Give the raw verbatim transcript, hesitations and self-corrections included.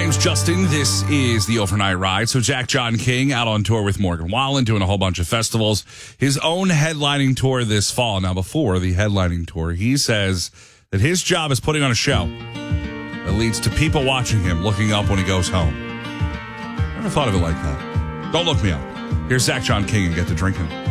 name's Justin. This is the Overnight Ride. So Jack John King out on tour with Morgan Wallen, doing a whole bunch of festivals. His own headlining tour this fall. Now, before the headlining tour, he says that his job is putting on a show that leads to people watching him, looking up when he goes home. Never thought of it like that. Don't look me up. Here's Zach John King and Get to Drinking.